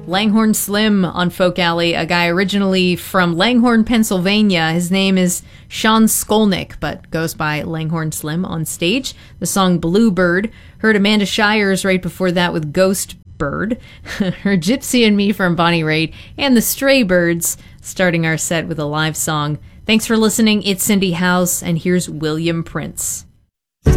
Langhorne Slim on Folk Alley, a guy originally from Langhorne, Pennsylvania. His name is Sean Skolnick, but goes by Langhorne Slim on stage. The song Bluebird. Heard Amanda Shires right before that with Ghost Bird. Heard Gypsy and Me from Bonnie Raitt, and the Stray Birds, starting our set with a live song. Thanks for listening. It's Cindy House, and here's William Prince.